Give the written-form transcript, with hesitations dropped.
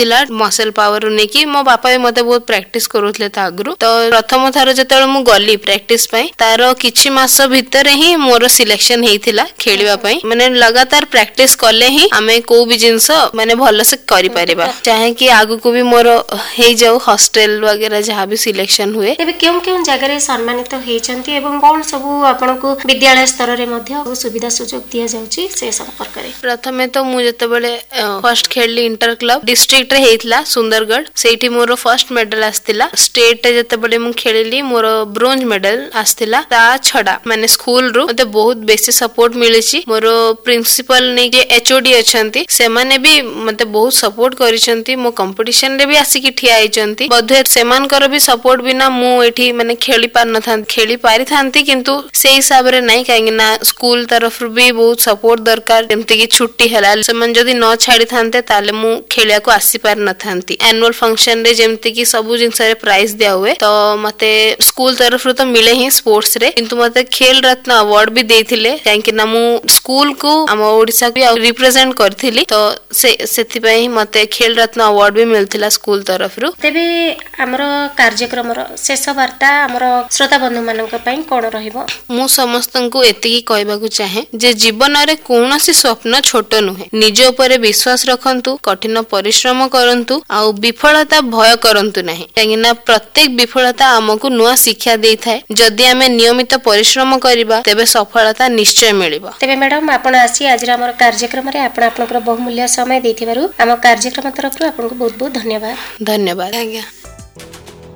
थिला muscle power नेकी मो बापा भी मते बहुत प्रैक्टिस करूथले ता आगु तो प्रथम थर जेतल मु गली प्रैक्टिस पई तार किछि मास भीतर ही मोर सिलेक्शन हेइथिला खेलिबा पई माने लगातार प्रैक्टिस करले ही हमें को भी जिंस माने भलो से करि परिबा चाहे कि आगु को भी मोर हे जाऊ हॉस्टल वगैरह जहां भी सिलेक्शन हुए एबे केउ केउ जगह रे सम्मानित हेचंती एवं कोन सब आपन को विद्यालय स्तर रे मध्ये सुविधा सुयोग दिया जाउची से संपर्क रे प्रथमे तो मु जते बेले फर्स्ट खेलली इंटर क्लब डिस्ट्रिक्ट रे हेइतला सुंदरगढ़ सेठी मोर फर्स्ट मेडल आस्तिला स्टेट रे जते बेले मु खेलली मोर ब्रोंज मेडल आस्तिला ता छडा माने स्कूल रो मते बहुत बेसी सपोर्ट मिलिछि मोर प्रिंसिपल ने जे एचओडी अछंती से माने भी मते बहुत सपोर्ट करिसंती मो कंपटीशन रे भी आसी कि ठिया आइचंती बधे सेमान कर भी सपोर्ट बिना मु एठी माने खेली पार न था खेली पारि थांती किंतु से हिसाब रे नहीं काहे ना स्कूल तरफ भी बहुत सपोर्ट दरकार जेमति कि छुट्टी हला सेमान जदी न छाडी थांते ताले मु खेलिया को आसी पार न थांती एनुअल फंक्शन रे जेमति कि सबु जिंस रे प्राइज दिया हुए तो मते स्कूल तरफ तो मिले ही स्पोर्ट्स रे किंतु मते खेल रत्न अवार्ड भी देथिले काहे ना मु स्कूल को हम ओडिसा को रिप्रेजेंट करथिली तो सेति पई मते खेल रत्न अवार्ड भी मिलथिला स्कूल तरफ रु तेबे हमरो कार्यक्रम रो शेष वार्ता हमरो श्रोता बंधु मानक पई कोन रहिबो मु समस्त को एतिकी कहबा को चाहे जे जीवन रे कोनोसी स्वप्न छोट नुहे निज ऊपर विश्वास रखंतु कठिन परिश्रम करंतु आ विफलता भय करंतु नाही काहेना प्रत्येक विफलता हमकु नुआ शिक्षा देई थाए जदि हमें नियमित परिश्रम करिबा तेबे सफलता निश्चय मिलिबो तेबे मैडम आपण आसी आज हमर कार्यक्रम रे आपण आपनकर बहुमूल्य समय देथिबारु हम कार्यक्रम तरफ आपनको बहुत बहुत धन्यवाद धन्यवाद आज्ञा।